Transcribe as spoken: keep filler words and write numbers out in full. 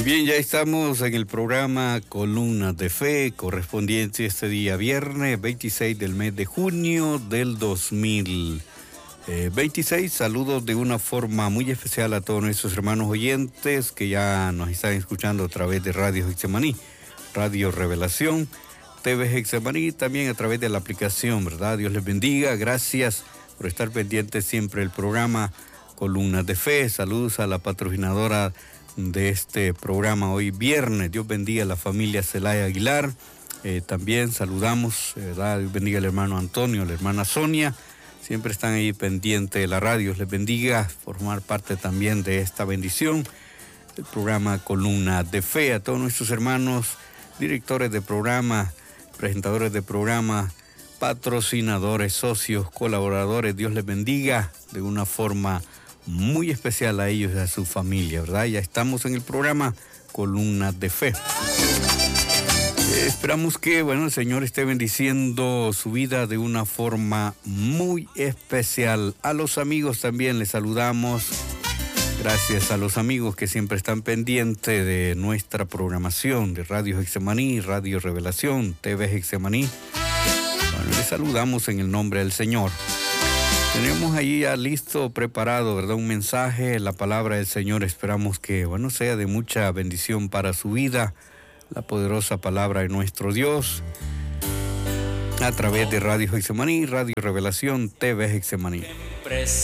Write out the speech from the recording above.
Muy bien, ya estamos en el programa Columnas de Fe, correspondiente este día viernes veintiséis del mes de junio del dos mil veintiséis. Saludos de una forma muy especial a todos nuestros hermanos oyentes que ya nos están escuchando a través de Radio Getsemaní, Radio Revelación, T V Getsemaní, también a través de la aplicación, ¿verdad? Dios les bendiga, gracias por estar pendientes siempre del programa Columnas de Fe. Saludos a la patrocinadora de este programa hoy viernes. Dios bendiga a la familia Celaya Aguilar. Eh, también saludamos, ¿verdad? Dios bendiga al hermano Antonio, a la hermana Sonia. Siempre están ahí pendientes de la radio. Dios les bendiga, formar parte también de esta bendición, el programa Columna de Fe. A todos nuestros hermanos, directores de programa, presentadores de programa, patrocinadores, socios, colaboradores, Dios les bendiga de una forma muy especial a ellos y a su familia, ¿verdad? Ya estamos en el programa Columnas de Fe. Eh, esperamos que, bueno, el Señor esté bendiciendo su vida de una forma muy especial. A los amigos también les saludamos. Gracias a los amigos que siempre están pendientes de nuestra programación de Radio Getsemaní, Radio Revelación, T V Getsemaní. Bueno, les saludamos en el nombre del Señor. Tenemos ahí ya listo, preparado, ¿verdad? Un mensaje, la palabra del Señor. Esperamos que, bueno, sea de mucha bendición para su vida, la poderosa palabra de nuestro Dios, a través de Radio Getsemaní, Radio Revelación, T V Getsemaní.